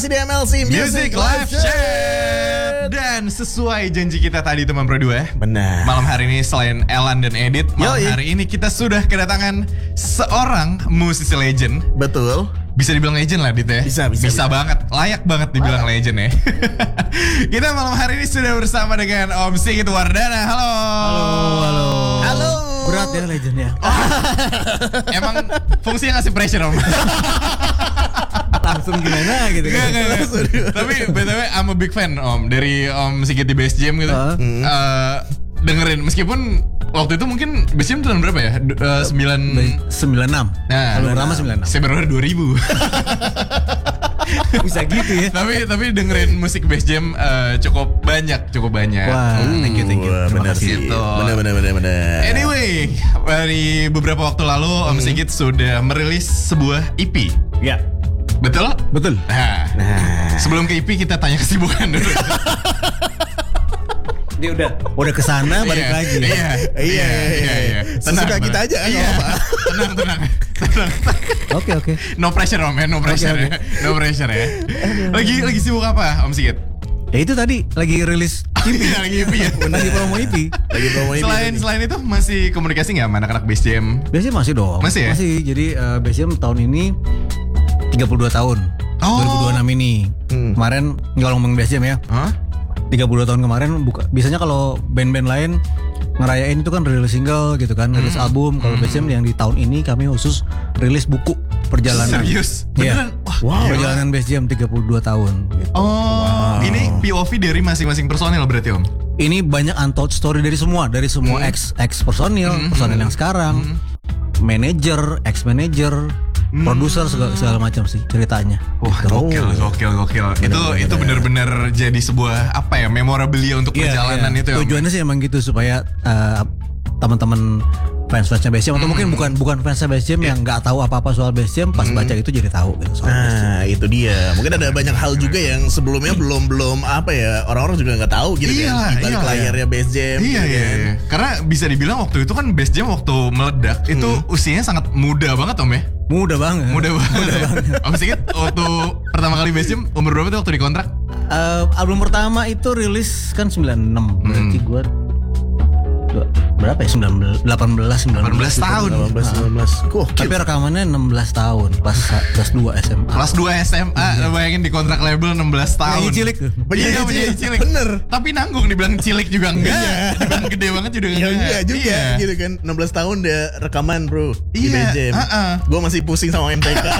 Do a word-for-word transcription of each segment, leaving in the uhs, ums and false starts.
masih di M L C Music, Music Live Chat. Dan sesuai janji kita tadi teman Pro dua, benar. malam hari ini selain Elan dan Edit, malam Yoi. hari ini kita sudah kedatangan seorang musisi legend. Betul. Bisa dibilang legend lah Dit ya. Bisa, bisa, bisa. banget. Layak banget dibilang Layak. legend ya. Kita malam hari ini sudah bersama dengan Om Sigit Wardana. Halo. Halo, halo. Halo. Berat ya legend ya. Emang fungsinya ngasih pressure Om. Langsung gimana gitu Gak, kan. gak, gak. Tapi B T W I'm a big fan Om dari Om Sigit di Bass Jam gitu. Uh. Eh, dengerin meskipun waktu itu mungkin Bass Jam tahun berapa ya? Du- eh, sembilan sembilan enam. Nah, Kalau pertama sembilan enam. saya baru dua ribu. Bisa gitu ya. tapi tapi dengerin musik Bass Jam eh, cukup banyak, cukup banyak. Wah, thank you, thank you. Wah, Terima benar kasih. sih. Gitu. Benar, benar, benar, benar. Anyway, dari beberapa waktu lalu Om Sigit sudah merilis sebuah E P. Ya, Betul? betul. Nah, Nah, sebelum ke E P kita tanya kesibukan dulu. Dia udah udah kesana balik Iya, lagi. Iya, iya, iya, iya. Sesuka kita aja kan, Iya. nggak apa-apa. Tenang, tenang, tenang. Oke, oke. No pressure Om ya, no pressure Oke, ya, no pressure ya. Lagi lagi sibuk apa Om Sigit? Ya itu tadi lagi rilis E P. Iya, lagi E P ya. Lagi promo E P. lagi promo ini. Selain selain itu masih komunikasi nggak sama anak-anak Bass Jam? Biasanya masih dong. Masih ya? Masih. Jadi uh, Bass Jam tahun ini tiga puluh dua tahun. Oh. dua ribu dua puluh enam ini. Hmm. Kemarin kalau ngomong Bass Jam ya. Hah? tiga puluh dua tahun kemarin buka, biasanya kalau band-band lain ngerayain itu kan rilis single gitu kan, rilis album. Kalau Bass Jam yang di tahun ini kami khusus rilis buku perjalanan. Serius? Iya. Beneran? Wah, Wow. Perjalanan Bass Jam tiga puluh dua tahun gitu. Oh, ini P O V dari masing-masing personil berarti Om? Ini banyak untold story dari semua, dari semua ex ex personil, personil yang sekarang, manajer, ex manajer, produser segala, segala macam sih ceritanya. Wah, gokil, gokil, gokil. Itu itu benar-benar jadi sebuah apa ya, memorabilia untuk Iya, perjalanan iya. itu ya. Om? Tujuannya sih emang gitu supaya uh, teman-teman fans-fansnya Bass Jam atau mungkin bukan bukan fansnya Bass Jam yang nggak tahu apa-apa soal Bass Jam pas baca itu jadi tahu gitu soal Bass Jam. Nah, itu dia. Mungkin ada banyak hal juga yang sebelumnya belum belum apa ya, orang-orang juga nggak tahu gitu Iyalah, kan. Di balik iyalah. layarnya Bass Jam. Iya, gitu iya, kan. iya. Karena bisa dibilang waktu itu kan Bass Jam waktu meledak itu usianya sangat muda banget Om ya. Mudah banget. Muda banget. Om Sigit waktu pertama kali Bass Jam umur berapa tuh waktu dikontrak? Uh, album pertama itu rilis kan sembilan puluh enam. Berarti gue berapa ya? sembilan belas, delapan belas, sembilan belas delapan belas tahun. delapan belas sembilan belas. Kok Tapi rekamannya enam belas tahun pas kelas dua S M A. Kelas dua S M A, bayangin di kontrak label enam belas tahun. Penyanyi cilik tuh. Iya, penyanyi cilik. Bener. Tapi nanggung dibilang cilik juga enggak. Dibilang gede banget juga Ya enggak. enggak juga Iya. gitu kan. enam belas tahun dia rekaman bro. Di Iya, Bass Jam. uh-uh. Gue masih pusing sama M T K.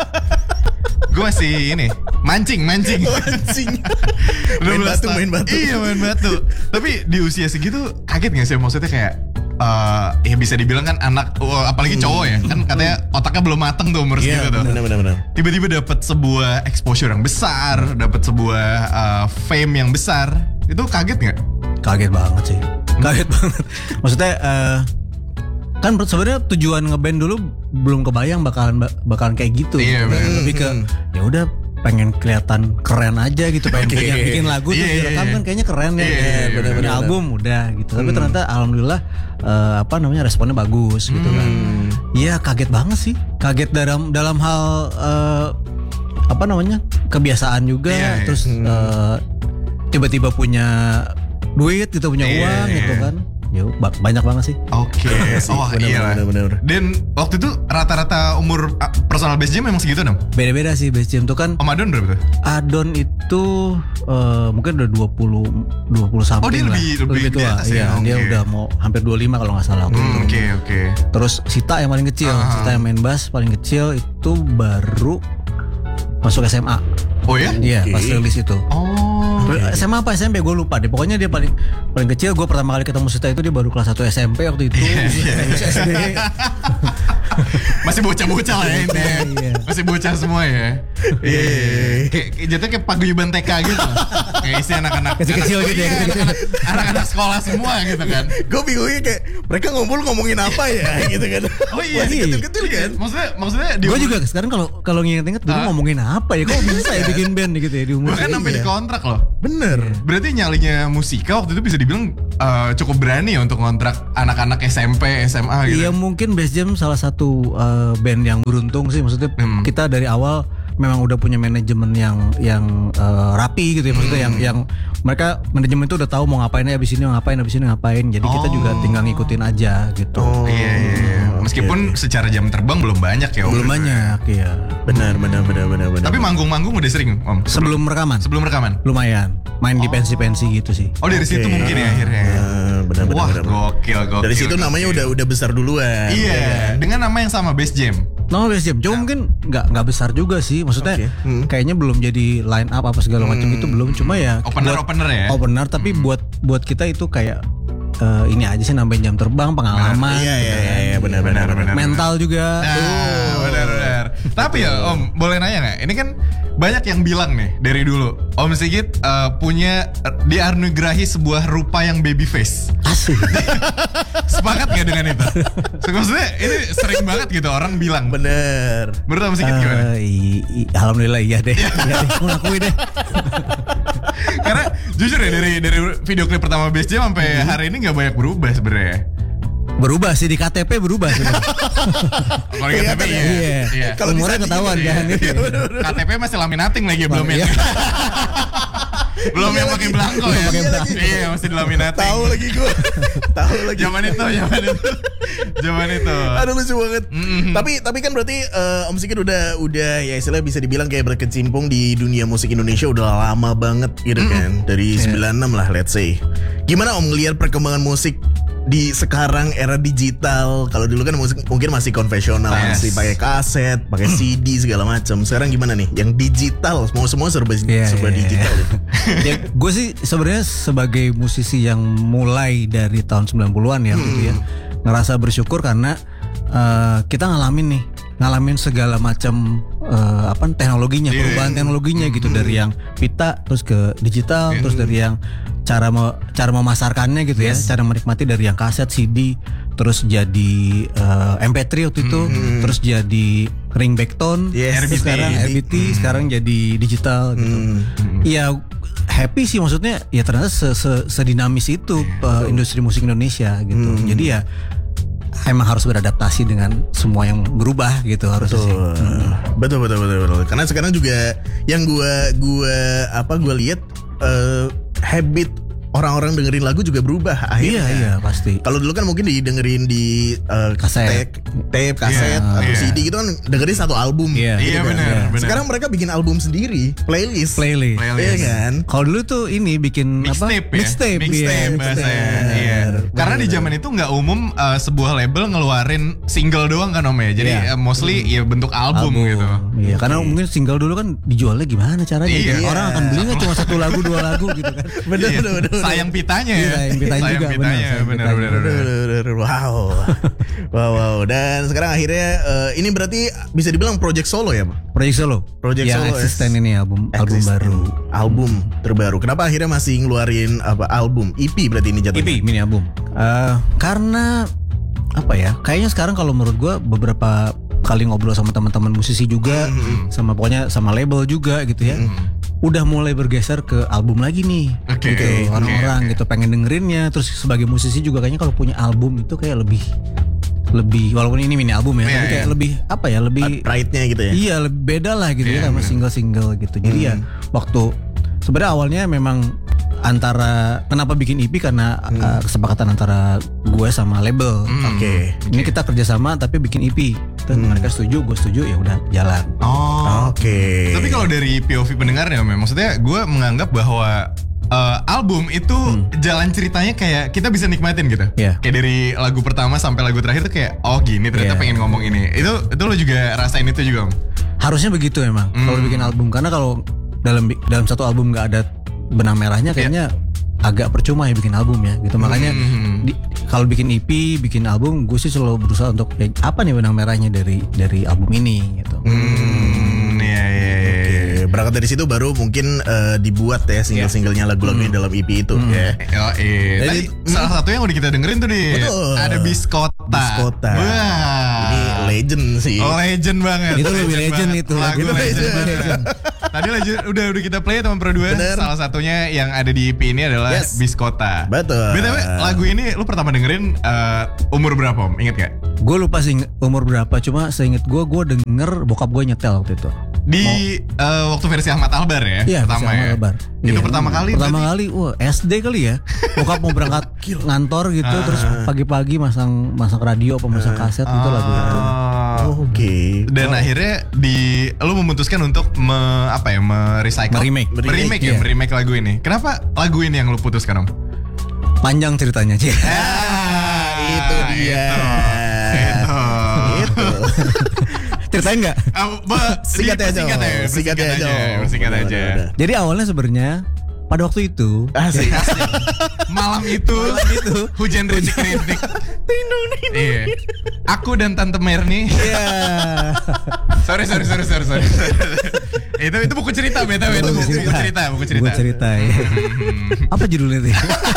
Gue masih ini mancing, mancing. Mancing. Main enam belas batu, tahun. main batu. Iya, main batu. Tapi di usia segitu kaget gak sih maksudnya kayak eh ya bisa dibilang kan anak, wah, apalagi cowok ya kan katanya otaknya belum mateng tuh umur Iya, segitu tuh. benar benar. Tiba-tiba dapat sebuah exposure yang besar, dapat sebuah uh, fame yang besar. Itu kaget nggak? Kaget banget sih. Kaget banget. Maksudnya eh, kan sebenarnya tujuan ngeband dulu belum kebayang bakalan bakalan kayak gitu. Iya, bener. Lebih ke ya udah pengen kelihatan keren aja gitu, pengen Oke. bikin, bikin lagu Iya, terus iya, direkam iya. kan kayaknya keren ya. Iya, iya, Kayak bener, punya bener. album udah gitu. Tapi ternyata alhamdulillah eh, apa namanya responnya bagus gitu kan. Iya kaget banget sih. Kaget dalam dalam hal eh, apa namanya kebiasaan juga. Iya, iya. Terus eh, tiba-tiba punya duit gitu, punya Iya, uang iya. gitu kan. Ya ba- banyak banget sih. Oke. sih, Oh bener, iya. bener, bener, bener. Dan waktu itu rata-rata umur uh, personal Bass Jam memang segitu dong? Beda-beda sih Bass Jam tuh kan. Om Adon berapa tuh? Adon itu eh, mungkin udah dua puluh dua puluh something Oh, dia lah. lebih- lebih di tua. atas ya? Iya, dia Oke. udah mau hampir dua puluh lima kalau nggak salah waktu Hmm, itu. Oke, oke. Terus Sita yang paling kecil, Ah. Sita yang main bass paling kecil itu baru masuk S M A. Oh ya? Iya, Oke. pas rilis itu. Oh. S M A apa S M P gue lupa deh. Pokoknya dia paling paling kecil. Gue pertama kali ketemu Sita itu dia baru kelas satu S M P waktu itu. Terus S D. Masih bocah-bocah lah ya ini. Iya. Masih bocah semua ya. Iya. Kayak kayak jatuhnya kayak paguyuban T K gitu. Kayak isi anak-anak Kecil-kecil anak- gitu ya, iya, kecil-kecil. anak-anak- Anak-anak sekolah semua gitu kan. Gue bingungnya kayak mereka ngumpul ngomongin apa ya gitu kan. Oh iya. Masih kecil-kecil kan. Maksudnya maksudnya di Gue umur- juga sekarang kalau kalau nginget-inget dulu Ah. ngomongin apa ya? Kok bisa ya bikin band gitu ya di umur bahkan sampai segitu di ya? kontrak loh. Bener. Berarti nyalinya Musika waktu itu bisa dibilang eh, cukup berani ya untuk kontrak anak-anak S M P, S M A gitu. Iya mungkin Bass Jam salah satu uh, band yang beruntung sih. Maksudnya Hmm. kita dari awal memang udah punya manajemen yang yang uh, rapi gitu ya, maksudnya yang yang mereka manajemen itu udah tahu mau ngapain ya, abis ini mau ngapain, abis ini ngapain. Jadi kita juga tinggal ngikutin aja gitu. Oh, iya, iya, iya. Meskipun okay. secara jam terbang belum banyak ya Om. Belum banyak, iya. Benar, benar, benar, benar, benar. Tapi manggung-manggung udah sering Om. Sebelum rekaman. Sebelum rekaman. Lumayan. Main di pensi-pensi gitu sih. Oh dari Okay. situ mungkin ya akhirnya. Uh, benar, benar, Wah benar, benar. gokil gokil. Dari situ gokil. namanya udah udah besar duluan. Iya. Dengan nama yang sama Bass Jam. No Bass Jam, cuma mungkin nggak nggak besar juga sih, maksudnya Oke. Hmm. kayaknya belum jadi line up apa segala macam itu belum, cuma ya Opener buat- opener ya. opener tapi buat buat kita itu kayak eh, ini aja sih, nambahin jam terbang, pengalaman, Iya, gitu iya, kan. iya, benar, benar, benar. mental juga. Nah, benar-benar. Tapi ya Om, boleh nanya nggak? Ini kan banyak yang bilang nih dari dulu, Om Sigit eh, punya dianugerahi sebuah rupa yang baby face. Asik. Sepakat nggak dengan itu? So, maksudnya ini sering banget gitu orang bilang. Bener. Menurut Om Sigit gimana? Eh, i- i- alhamdulillah iya deh. Iya deh, aku ngakui deh. Karena jujur ya dari dari video klip pertama Bass Jam sampai hari ini nggak banyak berubah sebenarnya. Berubah sih di K T P berubah sih. Kalau di K T P ya. Iya. Iya. Kalau Umurnya disandingin ketahuan ya. kan. K T P masih laminating lagi belum Iya. yang belum yang pakai belangko ya. pakai belangko. Iya masih dilaminating. Tahu lagi gue. Tahu lagi. Zaman itu, zaman itu, zaman itu. Aduh lucu banget. Mm-hmm. Tapi tapi kan berarti eh, Om Sigit udah udah ya istilahnya bisa dibilang kayak berkecimpung di dunia musik Indonesia udah lama banget gitu kan. Dari sembilan enam lah let's say. Gimana Om ngelihat perkembangan musik di sekarang era digital? Kalau dulu kan musik mungkin masih konvensional, Yes. masih pakai kaset, pakai C D segala macam. Sekarang gimana nih? Yang digital, semua semua serba Iya, serba iya, digital itu. Ya, gue sih sebenarnya sebagai musisi yang mulai dari tahun sembilan puluhan ya gitu ya, ngerasa bersyukur karena eh, kita ngalamin nih, ngalamin segala macam eh, apa teknologinya, Iya, perubahan iya. teknologinya gitu, dari yang pita terus ke digital, terus dari yang cara me- cara memasarkannya gitu ya, cara menikmati dari yang kaset, C D, terus jadi eh, M P tiga waktu itu, terus jadi ringback tone, Yes, terus R B T. sekarang R B T, sekarang jadi digital gitu. Iya, happy sih, maksudnya ya ternyata se- se- sedinamis itu uh, industri musik Indonesia gitu. Jadi ya emang harus beradaptasi dengan semua yang berubah gitu harusnya sih. Betul. betul betul betul betul. Karena sekarang juga yang gua gua apa gua lihat eh, habit orang-orang dengerin lagu juga berubah akhirnya. Iya iya pasti. Kalau dulu kan mungkin didengerin di eh, Kaset. tape, tape, kaset Iya, atau iya. C D gitu kan dengerin satu album. Iya. gitu Iya kan. benar, benar. Sekarang mereka bikin album sendiri, playlist. Playlist. Playlist. Iya kan? Kalau dulu tuh ini bikin apa? Mixtape ya, Mixtape, mixtape iya. bahasanya. Bener. Iya. Karena di zaman itu nggak umum uh, sebuah label ngeluarin single doang kan Om ya. Jadi Iya. uh, mostly ya bentuk album, gitu. Iya, karena mungkin single dulu kan dijualnya gimana caranya? Iya. Orang akan belinya cuma satu lagu, dua lagu gitu kan. Bener, Iya. bener, bener, bener. Sayang pitanya ya. Iya, sayang pitanya juga, bener, pitanya, sayang bener, pitanya. bener, bener. Bener, bener, bener. Wow. Wow, wow. Dan sekarang akhirnya eh, ini berarti bisa dibilang project solo ya, Pak? Project solo. Project yang solo, eksisten yes. ini album album Existen. baru. Album terbaru. Kenapa akhirnya masih ngeluarin apa album? E P berarti ini E jatuhnya? P mini album. Eh, karena apa ya? Kayaknya sekarang kalau menurut gue beberapa kali ngobrol sama teman-teman musisi juga, sama pokoknya sama label juga gitu ya. Udah mulai bergeser ke album lagi nih. Oke, gitu. oke, Orang-orang oke. gitu pengen dengerinnya. Terus sebagai musisi juga kayaknya kalau punya album itu kayak lebih lebih walaupun ini mini album ya, Iya, tapi kayak iya. lebih apa ya? Lebih Pride-nya gitu ya. Iya, lebih beda lah gitu Iya, ya sama bener. single-single gitu. Jadi ya waktu sebenarnya awalnya memang antara kenapa bikin E P karena uh, kesepakatan antara gue sama label. Oke. Ini kita kerjasama tapi bikin E P. Terus mereka setuju, gue setuju, ya udah jalan. Oh. Oke. Tapi kalau dari P O V pendengarnya Om, ya, maksudnya gue menganggap bahwa uh, album itu jalan ceritanya kayak kita bisa nikmatin gitu. Iya. Kayak dari lagu pertama sampai lagu terakhir tuh kayak oh gini ternyata Iya. pengen ngomong ini. Itu itu lo juga rasain itu juga Om? Harusnya begitu emang kalau bikin album, karena kalau dalam dalam satu album nggak ada benang merahnya kayaknya agak percuma ya bikin album ya gitu. Makanya Hmm. di- kalau bikin E P, bikin album, gue sih selalu berusaha untuk ya, apa nih benang merahnya dari dari album ini gitu. Hmm, iya iya iya. Oke, berangkat dari situ baru mungkin eh, dibuat ya single-singlenya lagu-lagunya dalam E P itu ya. Oh, iya. Tadi salah satu yang udah kita dengerin tuh di Betul. ada Biskota. Biskota. Wah. Ini legend sih. Oh, legend banget. Itu lebih legend banget. itu. Lagu Itu legend. legend. banget. Tadi legend, udah udah kita play teman Pro dua. Bener. Salah satunya yang ada di E P ini adalah Yes. Biskota. Betul. B T W lagu ini lu pertama dengerin eh, umur berapa Om? Ingat gak? Gue lupa sih umur berapa, cuma seinget gue gue denger bokap gue nyetel waktu itu. Di uh, waktu versi Ahmad Albar ya, Iya, pertama versi ya. Ahmad Albar. Itu Iya. pertama kali. Pertama berarti? kali, wah S D kali ya. Bokap mau berangkat ngantor gitu, terus pagi-pagi masang masang radio, pemasang kaset gitu lagu itu. Ah. Oh, Oke. Dan akhirnya di lu memutuskan untuk me, apa ya, merecycle, Meremake. meremake ya, Iya. meremake lagu ini. Kenapa lagu ini yang lu putuskan, Om? Panjang ceritanya sih. Ah, itu dia. Itu. Itu. Ceritain nggak? Ah, ba- Singkat di- aja, Singkat Om. aja. Singkat Singkat aja, aja. Om. Singkat Udah, aja. udah, udah. Jadi awalnya sebenarnya pada waktu itu Asik. Malam itu, itu. hujan rintik-rintik. Iya. Aku dan Tante Merni. Iya. sorry, sorry, sorry, sorry, sorry. itu itu buku cerita, beta, itu buku, buku cerita, buku cerita. Buku cerita ya. Apa judulnya tuh?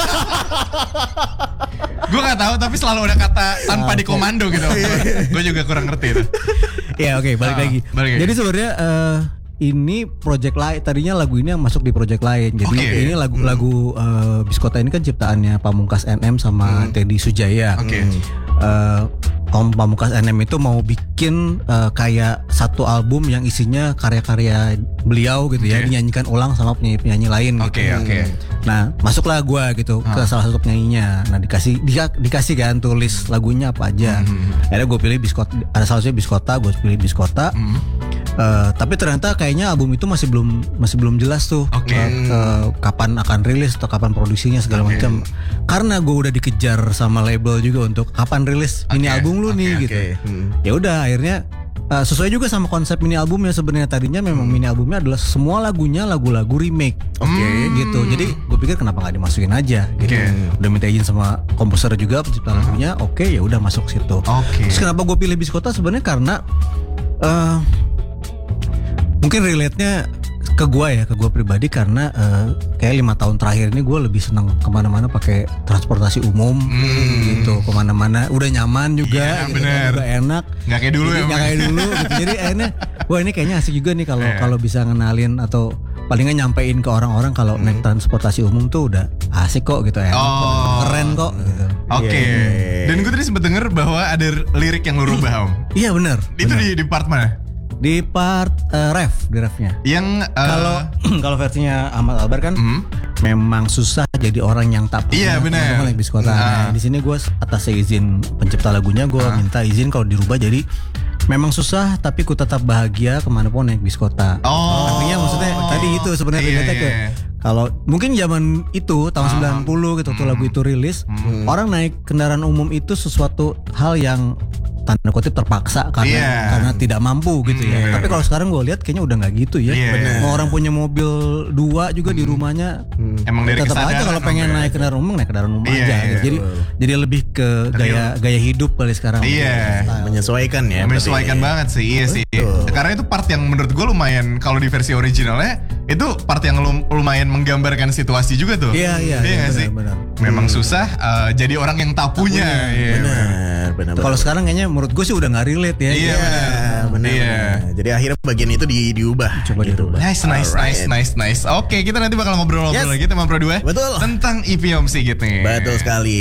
Gue nggak tahu, tapi selalu ada kata tanpa di komando gitu. Gue juga kurang ngerti itu. Ya oke, balik Ah, lagi. balik lagi. Jadi sebenarnya eh, ini project lain. Tadinya lagu ini yang masuk di project lain. Jadi Oke. ini lagu-lagu eh, Biskota ini kan ciptaannya Pamungkas N M sama Teddy Sujaya. Oke. Eh, Om Pamungkas N M itu mau bikin eh, kayak satu album yang isinya karya-karya beliau gitu ya, Oke. dinyanyikan ulang sama penyanyi-penyanyi lain. Oke, gitu. oke. Nah, masuklah gua gitu ke salah satu penyanyinya. Nah, dikasih dia, dikasih kan tulis lagunya apa aja. Akhirnya gue pilih Biskota, ada salah satunya Biskota, gue pilih Biskota. Eh, tapi ternyata kayaknya album itu masih belum masih belum jelas tuh. Oke. Eh, eh, kapan akan rilis atau kapan produksinya segala Oke. macam. Karena gue udah dikejar sama label juga untuk kapan rilis mini Oke, album lu oke, nih oke. gitu. Hmm. Ya udah akhirnya uh, sesuai juga sama konsep mini albumnya. Sebenarnya tadinya memang mini albumnya adalah semua lagunya lagu-lagu remake. Oke. Gitu. Jadi gue pikir kenapa nggak dimasukin aja gitu. Oke. Udah minta izin sama komposer juga pencipta lagunya. Oke, ya udah masuk situ. Oke. Terus kenapa gue pilih Biskota sebenarnya karena uh, mungkin relate-nya ke gue ya, ke gue pribadi karena uh, kayak lima tahun terakhir ini gue lebih senang kemana-mana pakai transportasi umum gitu, kemana-mana udah nyaman juga, Iya, gitu, bener. juga enak, Nggak kayak dulu jadi, ya, nggak Om? kayak dulu gitu. Jadi akhirnya, wah ini kayaknya asik juga nih kalau Iya. kalau bisa ngenalin atau paling nggak nyampein ke orang-orang kalau naik transportasi umum tuh udah asik kok gitu ya, Oh. keren kok. Gitu. Oke. Iya. Dan gue tadi sempat denger bahwa ada lirik yang lu rubah, Om. Iya benar. Itu di, di part mana? Di part uh, ref, di refnya. Yang uh, Kalau kalau versinya Ahmad Albar kan Mhm. memang susah jadi orang yang tak Iya, benar. teman-teman naik Biskota. Ah. Nah, di sini gue atas izin pencipta lagunya gue minta izin kalau dirubah jadi memang susah tapi ku tetap bahagia kemanapun naik Biskota. Oh. Artinya maksudnya tadi itu sebenarnya Iya, relate-nya ke iya. kalau mungkin zaman itu tahun sembilan puluh gitu Hmm. tuh lagu itu rilis, orang naik kendaraan umum itu sesuatu hal yang tanda kutip terpaksa karena Iya. karena tidak mampu gitu ya. Hmm, Tapi kalau sekarang gue lihat kayaknya udah nggak gitu ya. Iya, benar. Mau orang punya mobil dua juga di rumahnya, Emang dari tetap aja kesadaran, kalau pengen Om, ya? naik kendaraan umum naik kendaraan umum Iya, aja. iya, gitu. Jadi jadi lebih ke gaya gaya hidup kali sekarang. Iya. Style. Menyesuaikan ya. menyesuaikan berarti. banget sih, iya sih. Betul. Karena itu part yang menurut gue lumayan, kalau di versi originalnya itu part yang lum- lumayan menggambarkan situasi juga tuh. Iya, iya, Iya iya, nggak sih? benar, Memang susah uh, jadi orang yang tak punya. Iya, Benar, benar. Kalau sekarang kayaknya menurut gue sih udah nggak relate ya. Iya, benar. benar, benar, Iya. benar. Jadi akhirnya bagian itu di, diubah. Coba gitu. dirubah. Nice, nice, nice, Alright. nice, nice. Oke, kita nanti bakal ngobrol-ngobrol Yes. lagi sama Pro dua. Betul. Tentang E P Om Sigit nih. Betul sekali.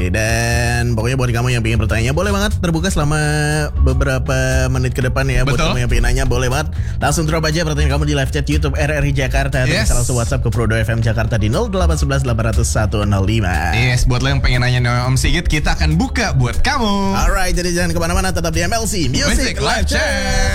Dan pokoknya buat kamu yang pengen bertanya, boleh banget terbuka selama beberapa menit ke depan ya. Buat Betul. kamu yang pengen nanya, boleh banget langsung drop aja pertanyaan kamu di live chat YouTube R R I Jakarta. Atau Yes. bisa langsung WhatsApp ke Pro dua F M Jakarta di nol delapan satu satu delapan nol satu nol lima. Yes, buat lo yang pengen nanya sama Om Sigit, kita akan buka buat kamu. Alright, jadi jangan kemana-mana, tetap di M L C Music, Music Live Chat.